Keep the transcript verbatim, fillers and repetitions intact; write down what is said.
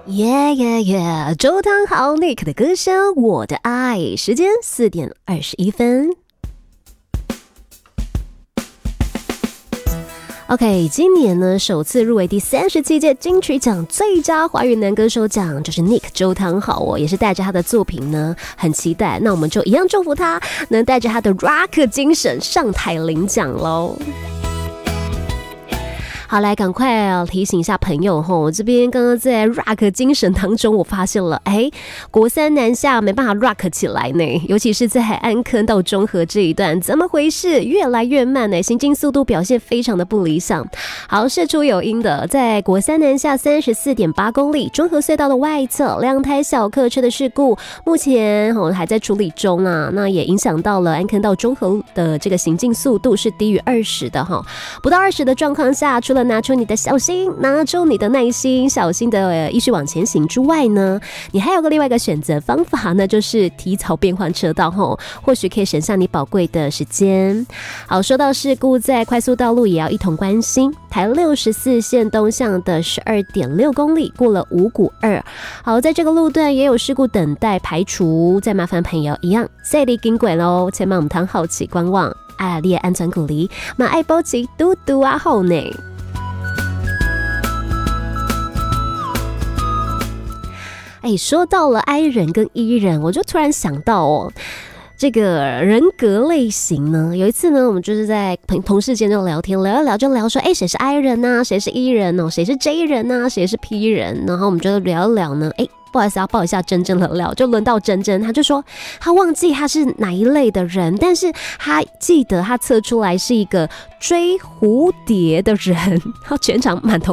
耶耶耶！周汤豪 Nick 的歌声，我的爱。时间四点二十一分。OK， 今年呢首次入围第三十七届金曲奖最佳华语男歌手奖，就是 Nick 周汤豪哦，也是带着他的作品呢，很期待。那我们就一样祝福他能带着他的 rock 精神上台领奖喽。好，来赶快啊提醒一下朋友吼，这边刚刚在 rock 精神当中，我发现了，哎，国三南下没办法 rock 起来呢，尤其是在安坑到中和这一段，怎么回事？越来越慢呢，行进速度表现非常的不理想。好，事出有因的，在国三南下三十四点八公里中和隧道的外侧，两台小客车的事故，目前哦还在处理中啊，那也影响到了安坑到中和的这个行进速度是低于二十的哈，不到二十的状况下，除了拿出你的小心，拿出你的耐心，小心的继续往前行之外呢，你还有个另外一个选择方法呢，就是提早变换车道后，或许可以省下你宝贵的时间。好，说到事故，在快速道路也要一同关心。台六十四线东向的十二点六公里过了五股二，好，在这个路段也有事故等待排除，再麻烦朋友一样，赛力经轨喽，千万唔通好奇观望，啊，你的安全距离，嘛爱保持嘟嘟啊好呢。哎，说到了 I 人跟 E 人，我就突然想到哦，这个人格类型呢，有一次呢，我们就是在同事间就聊天，聊一聊就聊说，哎，谁是 I 人啊，谁是 E 人哦，谁是 J 人啊，谁是 P 人，然后我们就聊一聊呢，哎。不好意思，要报一下珍珍的料，就轮到珍珍，他就说他忘记他是哪一类的人，但是他记得他测出来是一个追蝴蝶的人，他全场满头